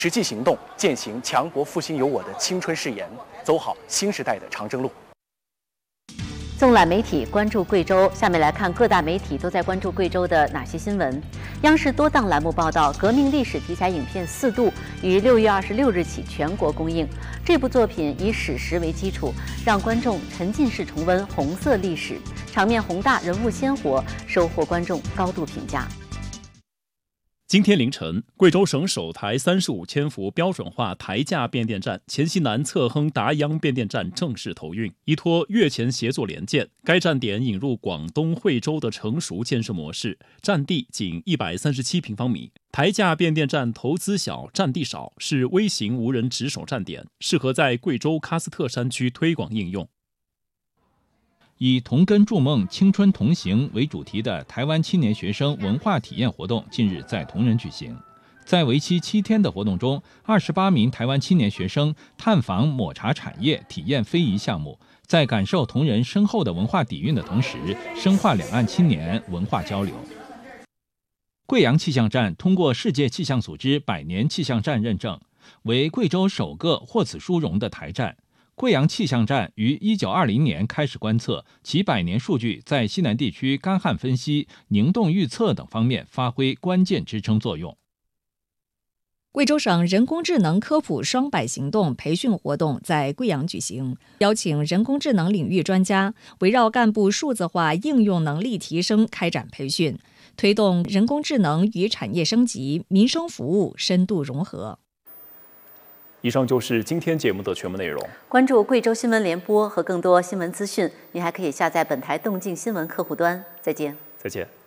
实际行动践行强国复兴有我的青春誓言，走好新时代的长征路。 纵览媒体，关注贵州。下面来看各大媒体都在关注贵州的哪些新闻。央视多档栏目报道，革命历史题材影片《四渡》于6月26日起全国公映。这部作品以史实为基础，让观众沉浸式重温红色历史，场面宏大，人物鲜活，收获观众高度评价。 今天凌晨，贵州省首台35千伏标准化台架变电站黔西南侧亨达央变电站正式投运，依托粤黔协作联建，该站点引入广东惠州的成熟建设模式，占地仅137平方米。台架变电站投资小、占地少，是微型无人值守站点，适合在贵州喀斯特山区推广应用。 以同根筑梦、青春同行为主题的台湾青年学生文化体验活动近日在同仁举行。在为期7天的活动中，28名台湾青年学生探访抹茶产业，体验非遗项目，在感受同仁深厚的文化底蕴的同时，深化两岸青年文化交流。贵阳气象站通过世界气象组织100年气象站认证，为贵州首个获此殊荣的台站。贵阳气象站于1920年开始观测，其100年数据在西南地区干旱分析、凝冻预测等方面发挥关键支撑作用。 贵州省人工智能科普双百行动培训活动在贵阳举行，邀请人工智能领域专家围绕干部数字化应用能力提升开展培训，推动人工智能与产业升级、民生服务深度融合。 以上就是今天节目的全部内容。 关注贵州新闻联播和更多新闻资讯，您还可以下载本台动静新闻客户端。再见。 再见。